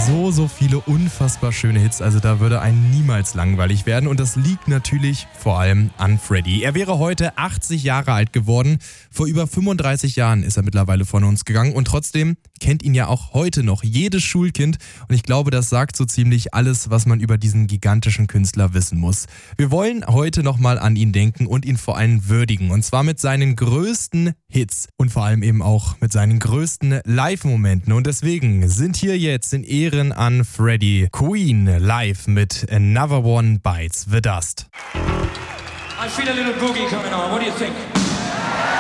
so viele unfassbar schöne Hits, also da würde einem niemals langweilig werden und das liegt natürlich vor allem an Freddie. Er wäre heute 80 Jahre alt geworden, vor über 35 Jahren ist er mittlerweile von uns gegangen und trotzdem kennt ihn ja auch heute noch jedes Schulkind und ich glaube, das sagt so ziemlich alles, was man über diesen gigantischen Künstler wissen muss. Wir wollen heute nochmal an ihn denken und ihn vor allem würdigen und zwar mit seinen größten Hits und vor allem eben auch mit seinen größten Live-Momenten und deswegen sind hier jetzt in Ehren an Freddie Queen live mit Another One Bites the Dust. I feel a little boogie coming on. What do you think?